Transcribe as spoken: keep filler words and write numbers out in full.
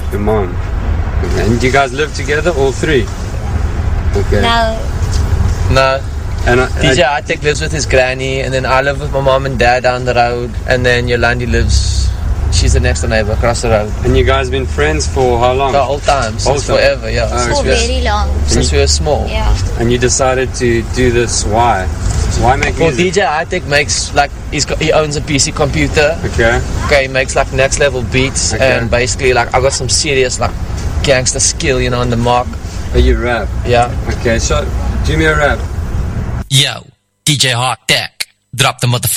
Your mom. Okay. And you guys live together, all three? Okay. No. No. And I, D J Arctic lives with his granny, and then I live with my mom and dad down the road, and then Yolandi lives, she's the next door neighbor across the road. And you guys been friends for how long? The whole time, since time. forever, yeah. Oh, For okay. very long. Since we were small. Yeah. And you decided to do this, why? Why make Well, music? D J Arctic makes, like, he's got, he owns a P C computer. Okay. Okay, he makes, like, next level beats, Okay. and basically, like, I got some serious, like, gangster skill, you know, on the mark. Oh, you rap? Yeah. Okay, so, do me a rap. Yo, D J Hawk Deck, drop the motherfucker.